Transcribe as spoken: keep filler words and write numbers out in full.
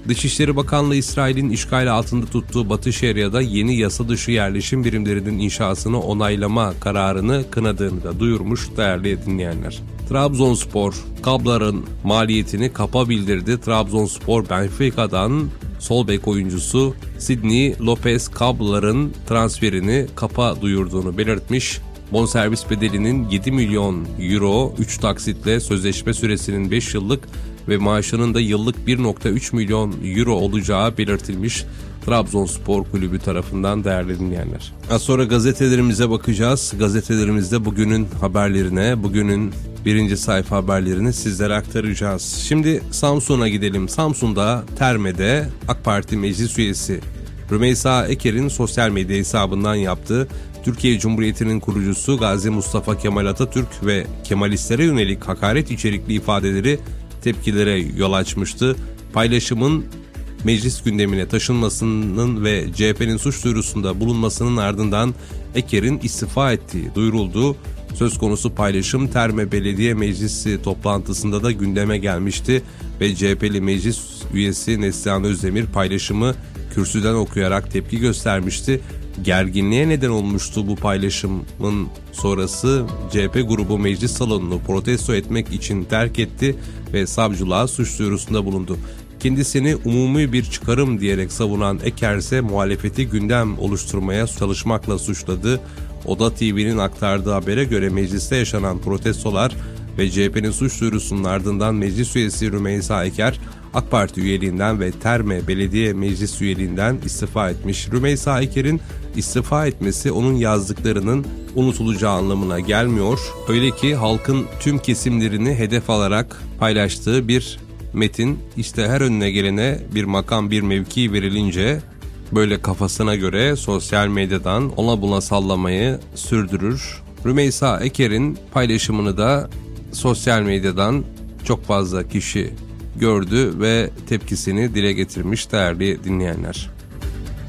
Dışişleri Bakanlığı İsrail'in işgal altında tuttuğu Batı Şeria'da yeni yasa dışı yerleşim birimlerinin inşasını onaylama kararını kınadığını da duyurmuş değerli dinleyenler. Trabzonspor, Kablar'ın maliyetini kapa bildirdi. Trabzonspor, Benfica'dan sol bek oyuncusu Sidney Lopez Kablar'ın transferini kapa duyurduğunu belirtmiş. Bonservis bedelinin yedi milyon euro, üç taksitle sözleşme süresinin beş yıllık ve maaşının da yıllık bir virgül üç milyon euro olacağı belirtilmiş Trabzonspor Kulübü tarafından değerli dinleyenler. Az sonra gazetelerimize bakacağız. Gazetelerimizde bugünün haberlerine, bugünün birinci sayfa haberlerini sizlere aktaracağız. Şimdi Samsun'a gidelim. Samsun'da Terme'de AK Parti meclis üyesi Rümeysa Eker'in sosyal medya hesabından yaptığı Türkiye Cumhuriyeti'nin kurucusu Gazi Mustafa Kemal Atatürk ve Kemalistlere yönelik hakaret içerikli ifadeleri tepkilere yol açmıştı. Paylaşımın meclis gündemine taşınmasının ve C H P'nin suç duyurusunda bulunmasının ardından Eker'in istifa ettiği duyuruldu. Söz konusu paylaşım Terme Belediye Meclisi toplantısında da gündeme gelmişti ve C H P'li meclis üyesi Neslihan Özdemir paylaşımı kürsüden okuyarak tepki göstermişti. Gerginliğe neden olmuştu bu paylaşımın sonrası. C H P grubu meclis salonunu protesto etmek için terk etti ve savcılığa suç duyurusunda bulundu. Kendisini umumi bir çıkarım diyerek savunan Eker ise muhalefeti gündem oluşturmaya çalışmakla suçladı. Oda T V'nin aktardığı habere göre mecliste yaşanan protestolar ve C H P'nin suç duyurusunun ardından meclis üyesi Rümeysa Eker AK Parti üyeliğinden ve Terme Belediye Meclis üyeliğinden istifa etmiş. Rümeysa Eker'in istifa etmesi onun yazdıklarının unutulacağı anlamına gelmiyor. Öyle ki halkın tüm kesimlerini hedef alarak paylaştığı bir metin, işte her önüne gelene bir makam, bir mevki verilince böyle kafasına göre sosyal medyadan ona buna sallamayı sürdürür. Rümeysa Eker'in paylaşımını da sosyal medyadan çok fazla kişi gördü ve tepkisini dile getirmiş değerli dinleyenler.